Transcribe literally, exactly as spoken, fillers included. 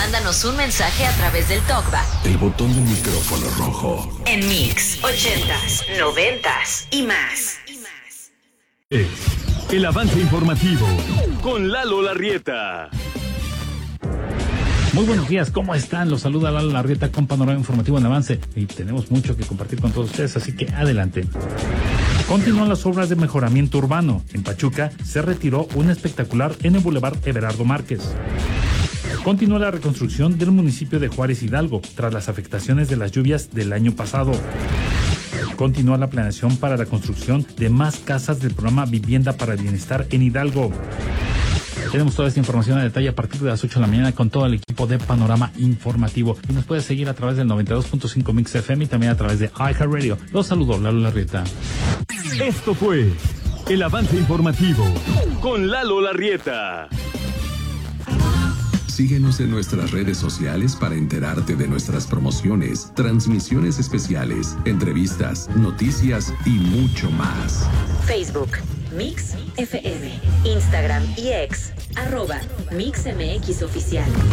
mándanos un mensaje a través del TalkBack. El botón del micrófono rojo. En Mix, ochentas, noventas y más. Es el avance informativo con Lalo Larrieta. Muy buenos días, ¿cómo están? Los saluda Lalo Larrieta con Panorama Informativo en Avance y tenemos mucho que compartir con todos ustedes, así que adelante. Continúan las obras de mejoramiento urbano. En Pachuca se retiró un espectacular en el Boulevard Everardo Márquez. Continúa la reconstrucción del municipio de Juárez Hidalgo tras las afectaciones de las lluvias del año pasado. Continúa la planeación para la construcción de más casas del programa Vivienda para el Bienestar en Hidalgo. Tenemos toda esta información a detalle a partir de las ocho de la mañana con todo el equipo de Panorama Informativo. Y nos puedes seguir a través del noventa y dos punto cinco Mix F M y también a través de iHeartRadio. Los saludo, Lalo Larrieta. Esto fue el avance informativo con Lalo Larrieta. Síguenos en nuestras redes sociales para enterarte de nuestras promociones, transmisiones especiales, entrevistas, noticias y mucho más. Facebook, Mix F M. Instagram y X, arroba Mix M X Oficial.